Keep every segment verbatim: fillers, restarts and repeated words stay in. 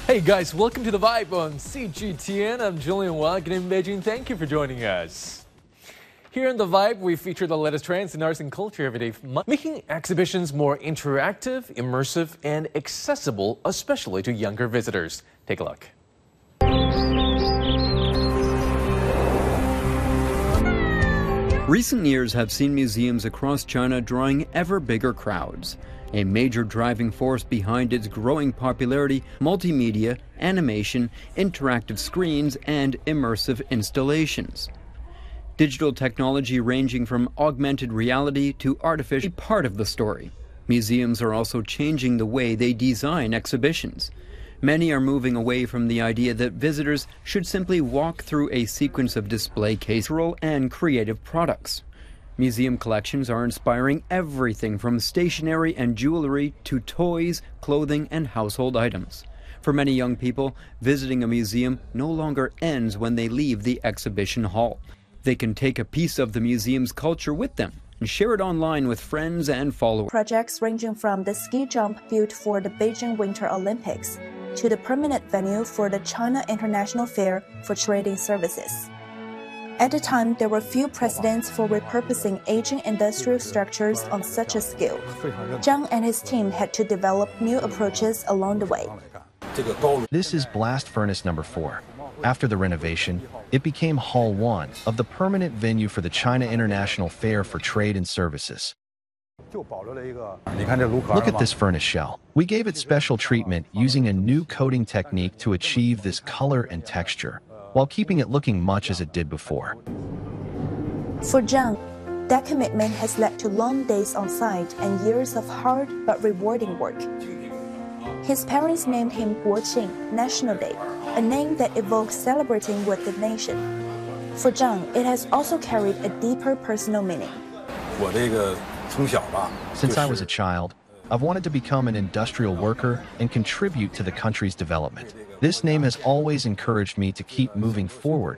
Hey guys, welcome to The Vibe on C G T N. I'm Julian Wang in Beijing. Thank you for joining us. Here in The Vibe, we feature the latest trends in arts and culture every day, making exhibitions more interactive, immersive, and accessible, especially to younger visitors. Take a look. Recent years have seen museums across China drawing ever bigger crowds. A major driving force behind its growing popularity, multimedia, animation, interactive screens, and immersive installations. Digital technology ranging from augmented reality to artificial is part of the story. Museums are also changing the way they design exhibitions. Many are moving away from the idea that visitors should simply walk through a sequence of display cases and creative products. Museum collections are inspiring everything from stationery and jewelry to toys, clothing, and household items. For many young people, visiting a museum no longer ends when they leave the exhibition hall. They can take a piece of the museum's culture with them and share it online with friends and followers. Projects ranging from the ski jump built for the Beijing Winter Olympics to the permanent venue for the China International Fair for Trading Services. At the time, there were few precedents for repurposing aging industrial structures on such a scale. Zhang and his team had to develop new approaches along the way. This is blast furnace number four. After the renovation, it became Hall one of the permanent venue for the China International Fair for Trade and Services. Look at this furnace shell. We gave it special treatment using a new coating technique to achieve this color and texture, while keeping it looking much as it did before. For Zhang, that commitment has led to long days on site and years of hard but rewarding work. His parents named him Guoqing, National Day, a name that evokes celebrating with the nation. For Zhang, it has also carried a deeper personal meaning. Since I was a child, I've wanted to become an industrial worker and contribute to the country's development. This name has always encouraged me to keep moving forward.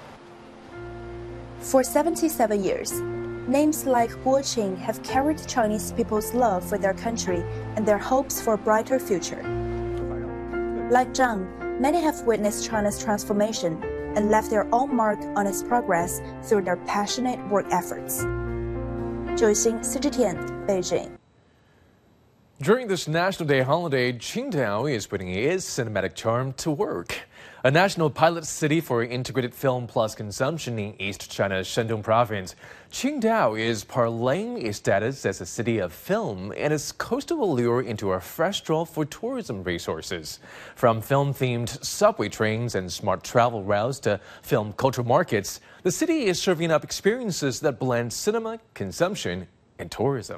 For seventy-seven years, names like Guoqing have carried Chinese people's love for their country and their hopes for a brighter future. Like Zhang, many have witnessed China's transformation and left their own mark on its progress through their passionate work efforts. Joy Xing, C G T N, Beijing. During this National Day holiday, Qingdao is putting its cinematic charm to work. A national pilot city for integrated film plus consumption in East China's Shandong province, Qingdao is parlaying its status as a city of film and its coastal allure into a fresh draw for tourism resources. From film-themed subway trains and smart travel routes to film cultural markets, the city is serving up experiences that blend cinema, consumption, and tourism.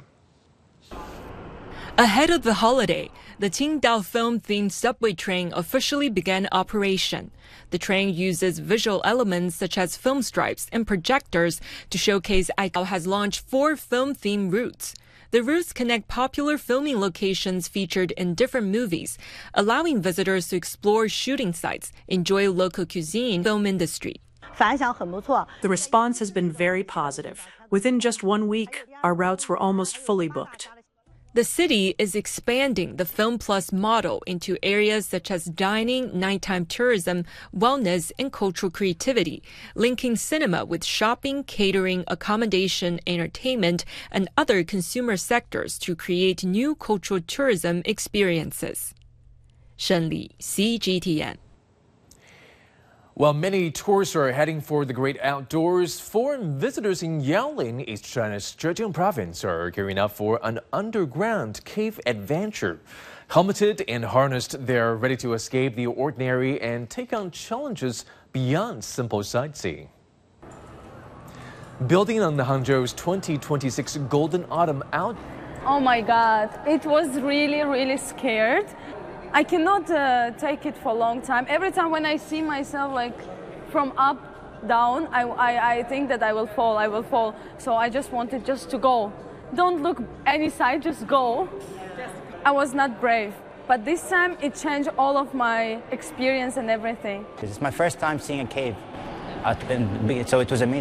Ahead of the holiday, the Qingdao film-themed subway train officially began operation. The train uses visual elements such as film stripes and projectors to showcase Qingdao has launched four film-themed routes. The routes connect popular filming locations featured in different movies, allowing visitors to explore shooting sites, enjoy local cuisine, film industry. The response has been very positive. Within just one week, our routes were almost fully booked. The city is expanding the Film Plus model into areas such as dining, nighttime tourism, wellness, and cultural creativity, linking cinema with shopping, catering, accommodation, entertainment, and other consumer sectors to create new cultural tourism experiences. Shen Li, C G T N. While many tourists are heading for the great outdoors, foreign visitors in Yaolin, East China's Zhejiang province, are gearing up for an underground cave adventure. Helmeted and harnessed, they're ready to escape the ordinary and take on challenges beyond simple sightseeing. Building on the Hangzhou's twenty twenty-six Golden Autumn Out. Oh my God, it was really, really scared. I cannot uh, take it for a long time. Every time when I see myself like from up, down, I, I, I think that I will fall, I will fall. So I just wanted just to go. Don't look any side, just go. I was not brave. But this time it changed all of my experience and everything. This is my first time seeing a cave. Uh, so it was amazing.